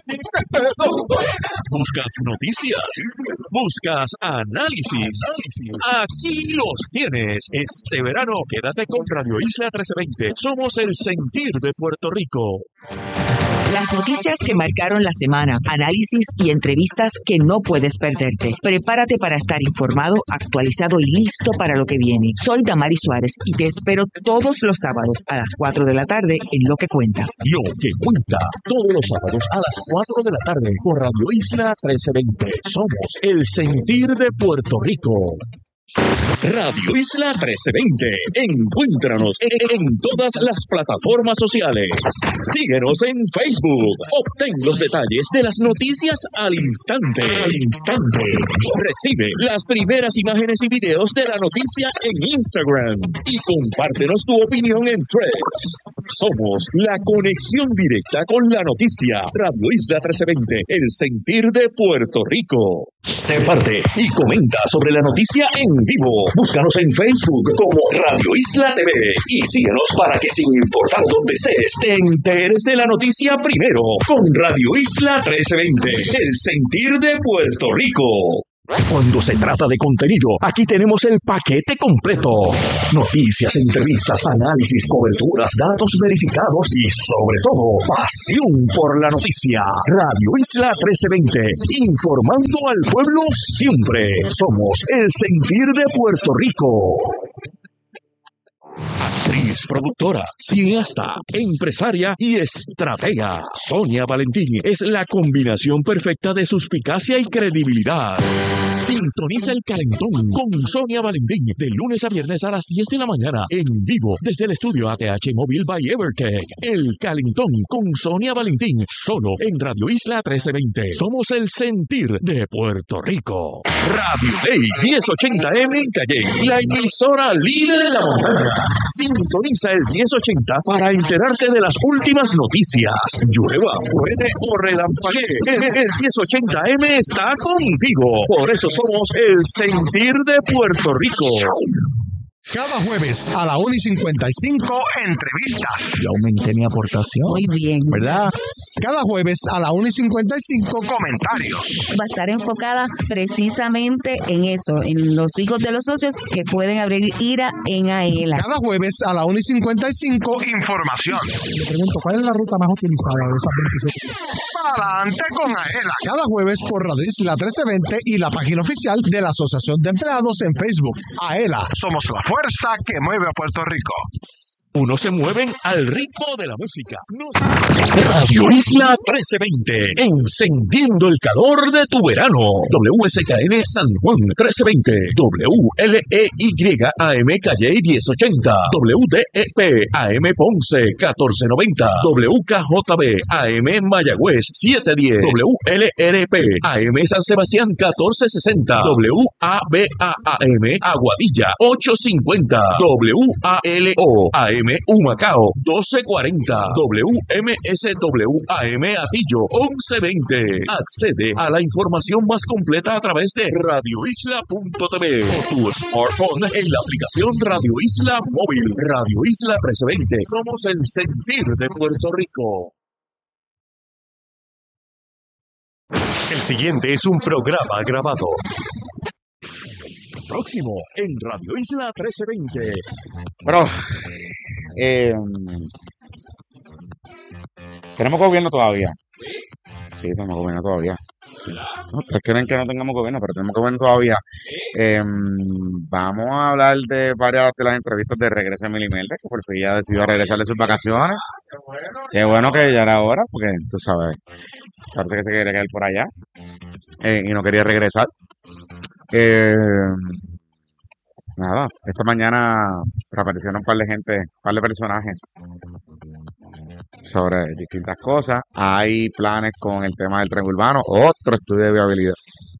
¿Buscas noticias? ¿Buscas análisis? Aquí los tienes. Este verano quédate con Radio Isla 1320. Somos el sentir de Puerto Rico. Las noticias que marcaron la semana, análisis y entrevistas que no puedes perderte. Prepárate para estar informado, actualizado y listo para lo que viene. Soy Damari Suárez y te espero todos los sábados a las 4 de la tarde en Lo que Cuenta. Lo que cuenta, todos los sábados a las 4 de la tarde por Radio Isla 1320. Somos el sentir de Puerto Rico. Radio Isla 1320. Encuéntranos en todas las plataformas sociales. Síguenos en Facebook. Obtén los detalles de las noticias al instante. Recibe las primeras imágenes y videos de la noticia en Instagram. Y compártenos tu opinión en Threads. Somos la conexión directa con la noticia. Radio Isla 1320. El sentir de Puerto Rico. Sé parte y comenta sobre la noticia en vivo. Búscanos en Facebook como Radio Isla TV y síguenos para que sin importar dónde estés, te enteres de la noticia primero con Radio Isla 1320, el sentir de Puerto Rico. Cuando se trata de contenido, aquí tenemos el paquete completo. Noticias, entrevistas, análisis, coberturas, datos verificados y, sobre todo, pasión por la noticia. Radio Isla 1320, informando al pueblo siempre. Somos el sentir de Puerto Rico. Actriz, productora, cineasta, empresaria y estratega. Sonia Valentín es la combinación perfecta de suspicacia y credibilidad. Sintoniza El Calentón con Sonia Valentín de lunes a viernes a las 10 de la mañana en vivo desde el estudio ATH Móvil by Evertech. El Calentón con Sonia Valentín solo en Radio Isla 1320. Somos el sentir de Puerto Rico. Radio Ley 1080M en Calle, la emisora líder en la montaña. Sintoniza el 1080 para enterarte de las últimas noticias. Llueva, truene o relampaguee. El 1080M está contigo. Por eso somos el sentir de Puerto Rico. Cada jueves a la 1:55, entrevistas. Yo aumenté mi aportación. Muy bien. ¿Verdad? Cada jueves a la 1:55, comentarios. Va a estar enfocada precisamente en eso, en los hijos de los socios que pueden abrir IRA en AELA. Cada jueves a la 1:55, información. Le pregunto, ¿cuál es la ruta más utilizada de esas 27? Adelante con AELA. Cada jueves por Radio Isla 1320 y la página oficial de la Asociación de Empleados en Facebook. AELA, somos la fuerza que mueve a Puerto Rico. Unos se mueven al ritmo de la música. Radio Isla 1320, encendiendo el calor de tu verano. WSKN San Juan 1320, WLEY AM Calle 1080, WDEP AM Ponce 1490, WKJB AM Mayagüez 710, WLRP AM San Sebastián 1460, WABAM Aguadilla 850, WALO AM Humacao 1240, WMSWAM Atillo 1120. Accede a la información más completa a través de radioisla.tv o tu smartphone en la aplicación Radio Isla Móvil. Radio Isla 1320. Somos el sentir de Puerto Rico. El siguiente es un programa grabado. Próximo en Radio Isla 1320. Pero tenemos gobierno todavía. Sí, tenemos gobierno todavía. Sí. No, ustedes creen que no tengamos gobierno, pero tenemos gobierno todavía. Vamos a hablar de varias de las entrevistas de regreso de Mili Melde, que por fin ya decidió regresar de sus vacaciones. Qué bueno que ya era hora, porque tú sabes, parece que se quería quedar por allá y no quería regresar. Nada, esta mañana reaparecieron un par de gente, un par de personajes sobre distintas cosas. Hay planes con el tema del tren urbano, otro estudio de viabilidad.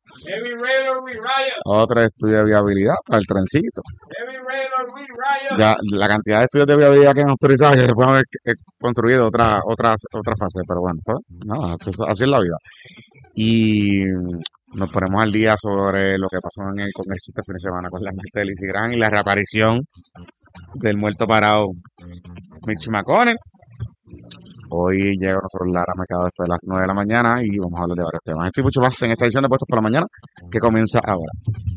Otro estudio de viabilidad para el trencito. Ya, la cantidad de estudios de viabilidad que han autorizado ya se pueden haber construido otra fase, pero bueno, pues, nada, así es la vida. Y nos ponemos al día sobre lo que pasó en el Congreso este fin de semana con la muerte de Lindsey Graham y la reaparición del muerto parado Mitch McConnell. Hoy llega a nosotros Lara Mercado después de las 9 de la mañana y vamos a hablar de varios temas. Esto y mucho más en esta edición de Puestos por la Mañana que comienza ahora.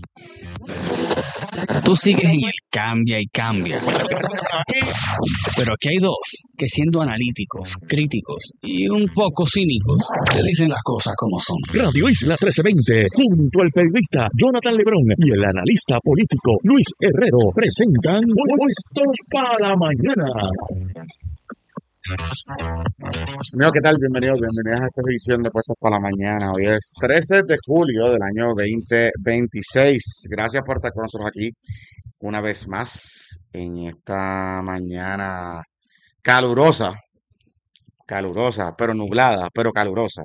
Tú sigues en el cambia y cambia. Pero aquí hay dos que, siendo analíticos, críticos y un poco cínicos, te dicen las cosas como son. Radio Isla 1320, junto al periodista Jonathan Lebrón y el analista político Luis Herrero, presentan Puestos para la Mañana. Amigos, ¿qué tal? Bienvenidos a esta edición de Puestos para la Mañana. Hoy es 13 de julio del año 2026. Gracias por estar con nosotros aquí una vez más en esta mañana calurosa, pero nublada, pero calurosa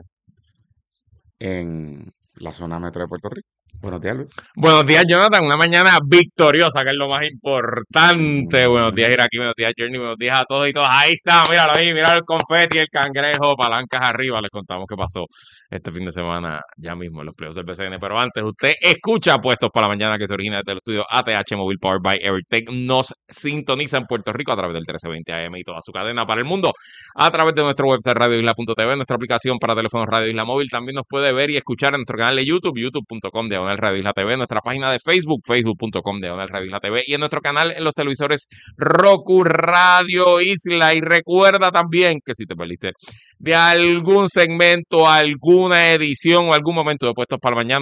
en la zona metro de Puerto Rico. Buenos días, Luis. Buenos días, Jonathan. Una mañana victoriosa, que es lo más importante. Buenos días, Iraquí. Buenos días, Journey. Buenos días a todos y todas. Ahí está, míralo ahí. Mira el confeti, el cangrejo, palancas arriba. Les contamos qué pasó este fin de semana ya mismo en los playoffs del BCN. Pero antes, usted escucha Puestos para la Mañana, que se origina desde el estudio ATH Mobile Powered by Evertech. Nos sintoniza en Puerto Rico a través del 1320 AM y toda su cadena para el mundo a través de nuestro website radioisla.tv, nuestra aplicación para teléfonos Radio Isla Móvil. También nos puede ver y escuchar en nuestro canal de YouTube, youtube.com/Radio Isla TV, nuestra página de Facebook, facebook.com/Radio Isla TV, y en nuestro canal en los televisores Roku Radio Isla. Y recuerda también que si te perdiste de algún segmento, alguna edición o algún momento de Puestos para la Mañana,